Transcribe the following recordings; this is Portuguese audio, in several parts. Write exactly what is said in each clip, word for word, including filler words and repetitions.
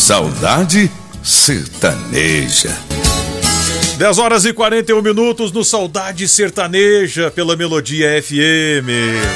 Saudade Sertaneja. dez horas e quarenta e um minutos no Saudade Sertaneja pela Melodia F M.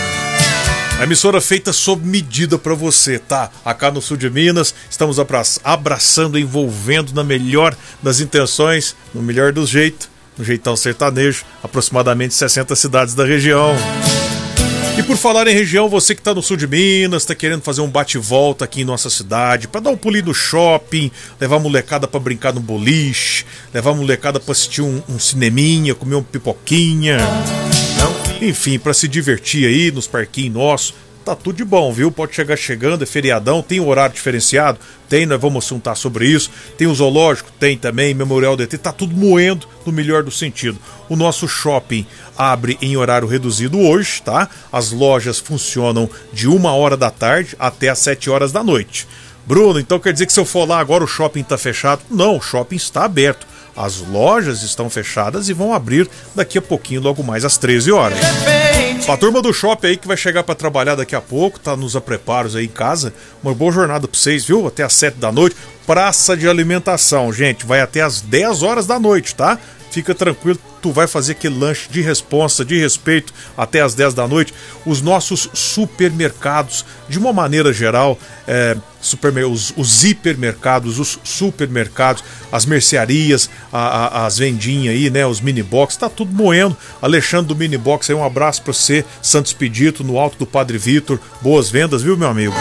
A emissora feita sob medida pra você, tá? Acá no sul de Minas, estamos abraçando, envolvendo na melhor das intenções, no melhor dos jeitos, no jeitão sertanejo, aproximadamente sessenta cidades da região. E por falar em região, você que está no sul de Minas, está querendo fazer um bate-volta aqui em nossa cidade, para dar um pulinho no shopping, levar a molecada para brincar no boliche, levar a molecada para assistir um, um cineminha, comer uma pipoquinha, enfim, para se divertir aí nos parquinhos nossos, tá tudo de bom, viu? Pode chegar chegando, é feriadão, tem horário diferenciado? Tem, nós vamos assuntar sobre isso. Tem o zoológico? Tem também, Memorial D T, tá tudo moendo no melhor do sentido. O nosso shopping abre em horário reduzido hoje, tá? As lojas funcionam de uma hora da tarde até às sete horas da noite. Bruno, então quer dizer que se eu for lá agora o shopping tá fechado? Não, o shopping está aberto. As lojas estão fechadas e vão abrir daqui a pouquinho, logo mais às treze horas. A turma do shopping aí que vai chegar para trabalhar daqui a pouco, tá nos preparos aí em casa. Uma boa jornada para vocês, viu? Até às sete da noite. Praça de alimentação, gente, vai até às dez horas da noite, tá? Fica tranquilo, tu vai fazer aquele lanche de responsa, de respeito, até às dez da noite. Os nossos supermercados, de uma maneira geral, é, supermer os, os hipermercados, os supermercados, as mercearias, a, a, as vendinhas aí, né, os mini-box, tá tudo moendo. Alexandre do mini-box aí, um abraço pra você, Santos Pedito, no Alto do Padre Vitor. Boas vendas, viu, meu amigo?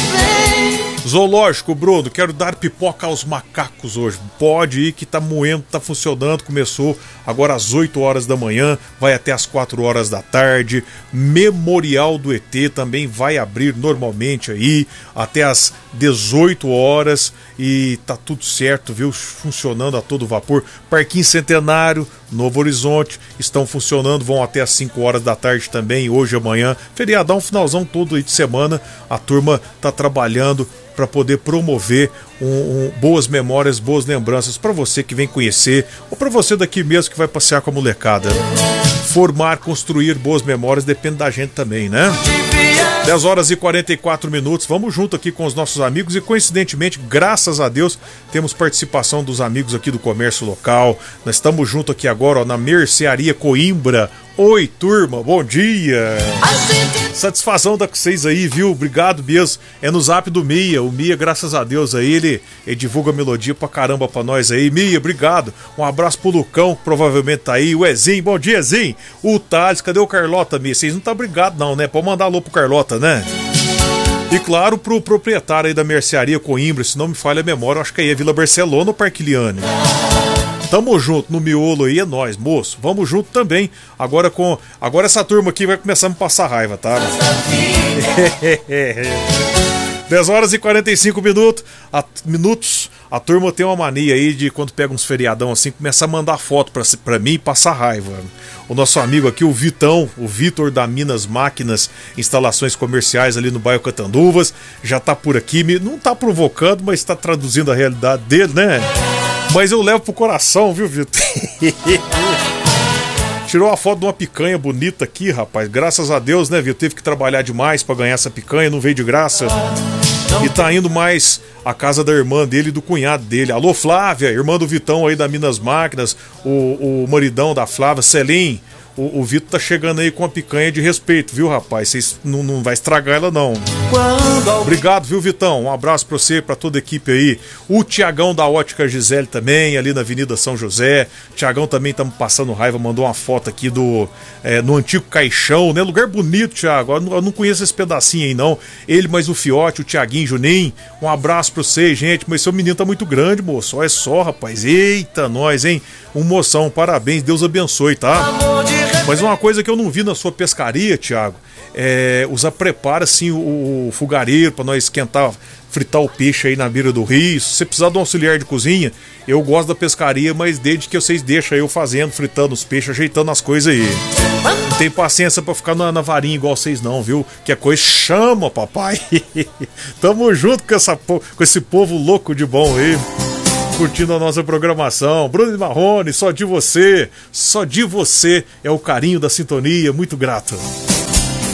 Zoológico, Bruno, quero dar pipoca aos macacos hoje. Pode ir que tá moendo, tá funcionando. Começou agora às oito horas da manhã, vai até às quatro horas da tarde. Memorial do E T também vai abrir normalmente aí até às dezoito horas e tá tudo certo, viu? Funcionando a todo vapor. Parquinho Centenário, Novo Horizonte estão funcionando, vão até às cinco horas da tarde também, hoje e amanhã. Feriadão, finalzão todo aí de semana. A turma tá trabalhando para poder promover um, um, boas memórias, boas lembranças para você que vem conhecer ou para você daqui mesmo que vai passear com a molecada. Formar, construir boas memórias depende da gente também, né? dez horas e quarenta e quatro minutos, vamos junto aqui com os nossos amigos e coincidentemente, graças a Deus, temos participação dos amigos aqui do comércio local. Nós estamos junto aqui agora ó, na Mercearia Coimbra. Oi, turma, bom dia! Satisfação da com vocês aí, viu? Obrigado mesmo. É no zap do Mia. O Mia, graças a Deus, aí ele, ele divulga melodia pra caramba pra nós aí. Mia, obrigado. Um abraço pro Lucão, que provavelmente tá aí. O Ezinho, bom dia, Ezinho. O Thales, cadê o Carlota, Mia? Vocês não tá brigado não, né? Pode mandar alô pro Carlota, né? E claro, pro proprietário aí da Mercearia Coimbra, se não me falha a memória, eu acho que aí é Vila Barcelona ou Parque Liane. Tamo junto no miolo aí, é nóis, moço. Vamos junto também. Agora com. Agora essa turma aqui vai começar a me passar raiva, tá? dez horas e quarenta e cinco minutos. A, minutos. A turma tem uma mania aí de quando pega uns feriadão assim, começar a mandar foto pra, pra mim e passar raiva. O nosso amigo aqui, o Vitão, o Vitor da Minas Máquinas, instalações comerciais ali no bairro Catanduvas, já tá por aqui. Não tá provocando, mas tá traduzindo a realidade dele, né? Mas eu levo pro coração, viu, Vitor? Tirou uma foto de uma picanha bonita aqui, rapaz. Graças a Deus, né, Vitor? Teve que trabalhar demais pra ganhar essa picanha, não veio de graça. E tá indo mais à casa da irmã dele e do cunhado dele. Alô, Flávia, irmã do Vitão aí da Minas Máquinas, o, o maridão da Flávia, Celim. O, o Vitor tá chegando aí com a picanha de respeito, viu, rapaz? Vocês não, não vai estragar ela, não. Obrigado, viu, Vitão? Um abraço pra você, pra toda a equipe aí. O Tiagão da Ótica Gisele também, ali na Avenida São José. Tiagão também tá passando raiva, mandou uma foto aqui do é, no antigo caixão, né? Lugar bonito, Tiago. Eu, eu não conheço esse pedacinho aí, não. Ele, mais o Fiote, o Tiaguinho, Juninho. Um abraço pra vocês, gente. Mas seu menino tá muito grande, moço. Olha só, rapaz. Eita, nós, hein? Um moção, parabéns. Deus abençoe, tá? Mas uma coisa que eu não vi na sua pescaria, Thiago, é usar prepara assim o, o fogareiro para nós esquentar, fritar o peixe aí na beira do rio. Se você precisar de um auxiliar de cozinha, eu gosto da pescaria, mas desde que vocês deixam eu fazendo, fritando os peixes, ajeitando as coisas aí. Não tem paciência pra ficar na, na varinha igual vocês não, viu? Que a coisa chama, papai. Tamo junto com, essa, com esse povo louco de bom aí. Curtindo a nossa programação. Bruno Marrone, só de você, só de você é o carinho da sintonia, muito grato.